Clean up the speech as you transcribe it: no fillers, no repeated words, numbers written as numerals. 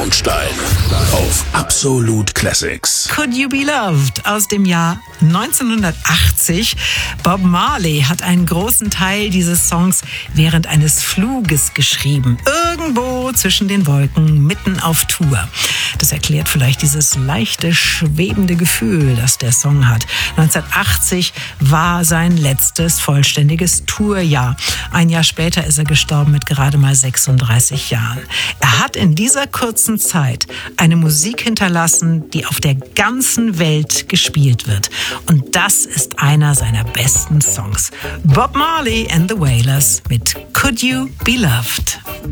Meilenstein auf Absolut Classics. Could You Be Loved aus dem Jahr 1980. Bob Marley hat einen großen Teil dieses Songs während eines Fluges geschrieben. Irgendwo zwischen den Wolken, mitten auf Tour. Das erklärt vielleicht dieses leichte, schwebende Gefühl, das der Song hat. 1980 war sein letztes vollständiges Tourjahr. Ein Jahr später ist er gestorben mit gerade mal 36 Jahren. Er hat in dieser kurzen Zeit eine Musik hinterlassen, die auf der ganzen Welt gespielt wird. Und das ist einer seiner besten Songs. Bob Marley and the Wailers mit Could You Be Loved?